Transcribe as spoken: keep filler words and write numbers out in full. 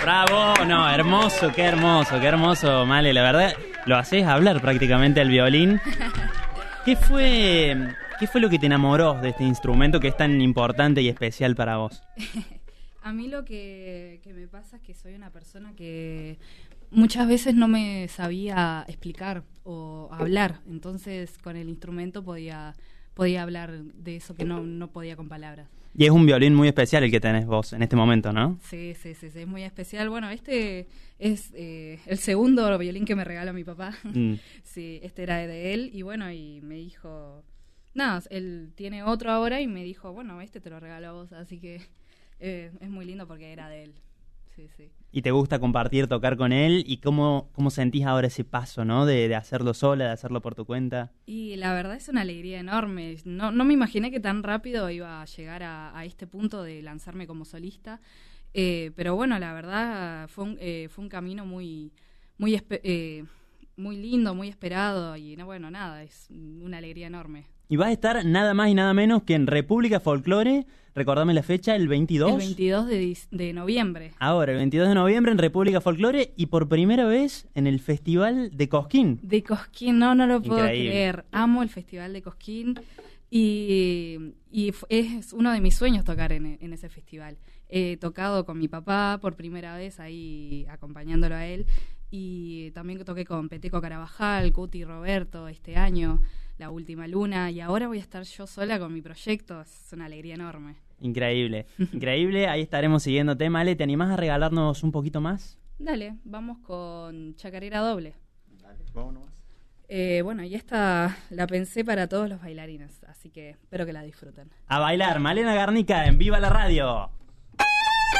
Bravo, no, hermoso, qué hermoso, qué hermoso, Male, la verdad, lo haces hablar prácticamente al violín. ¿Qué fue, qué fue lo que te enamoró de este instrumento que es tan importante y especial para vos? A mí lo que, que me pasa es que soy una persona que muchas veces no me sabía explicar o hablar, entonces con el instrumento podía, podía hablar de eso que no, no podía con palabras. Y es un violín muy especial el que tenés vos en este momento, ¿no? Sí, sí, sí, sí, es muy especial. Bueno, este es eh, el segundo violín que me regaló mi papá. Mm. Sí, este era de él y bueno, y me dijo, nada, él tiene otro ahora y me dijo, bueno, este te lo regalo a vos, así que eh, es muy lindo porque era de él. Sí, sí. ¿Y te gusta compartir, tocar con él? ¿Y cómo, cómo sentís ahora ese paso, ¿no? De, de hacerlo sola, de hacerlo por tu cuenta. Y la verdad es una alegría enorme. No, no me imaginé que tan rápido iba a llegar a, a este punto de lanzarme como solista. Eh, pero bueno, la verdad fue un, eh, fue un camino muy, muy, espe- eh, muy lindo, muy esperado. Y no, bueno, nada, es una alegría enorme. Y vas a estar nada más y nada menos que en República Folklore, recordame la fecha, el veintidós. El veintidós de, de noviembre. Ahora, el veintidós de noviembre en República Folklore y por primera vez en el Festival de Cosquín. De Cosquín, no, no lo puedo Increíble. creer. Amo el Festival de Cosquín y, y es uno de mis sueños tocar en, en ese festival. He tocado con mi papá por primera vez ahí acompañándolo a él y también toqué con Peteco Carabajal, Cuti Roberto este año. La Última Luna, y ahora voy a estar yo sola con mi proyecto, es una alegría enorme. Increíble, increíble, ahí estaremos siguiéndote. Male, ¿te animás a regalarnos un poquito más? Dale, vamos con Chacarera Doble. Dale, vámonos. Eh, bueno, y esta la pensé para todos los bailarines, así que espero que la disfruten. A bailar, Malena Garnica en Viva la Radio.